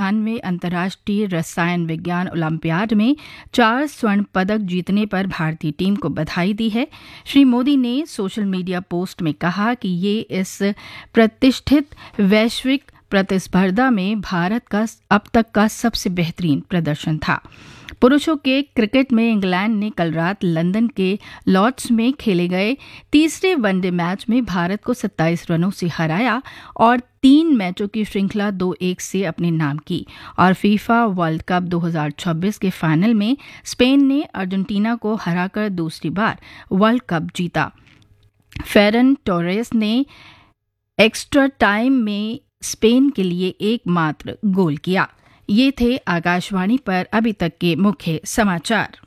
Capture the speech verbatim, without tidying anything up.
इक्यानवे अंतर्राष्ट्रीय रसायन विज्ञान ओलंपियाड में चार स्वर्ण पदक जीतने पर भारतीय टीम को बधाई दी है। श्री मोदी ने सोशल मीडिया पोस्ट में कहा कि ये इस प्रतिष्ठित वैश्विक प्रतिस्पर्धा में भारत का अब तक का सबसे बेहतरीन प्रदर्शन था। पुरुषों के क्रिकेट में इंग्लैंड ने कल रात लंदन के लॉर्ड्स में खेले गए तीसरे वनडे मैच में भारत को सत्ताईस रनों से हराया और तीन मैचों की श्रृंखला दो एक से अपने नाम की और फीफा वर्ल्ड कप दो हज़ार छब्बीस के फाइनल में स्पेन ने अर्जेंटीना को हराकर दूसरी बार वर्ल्ड कप जीता। फेरन टोरेस ने एक्स्ट्रा टाइम में स्पेन के लिए एकमात्र गोल किया। ये थे आकाशवाणी पर अभी तक के मुख्य समाचार।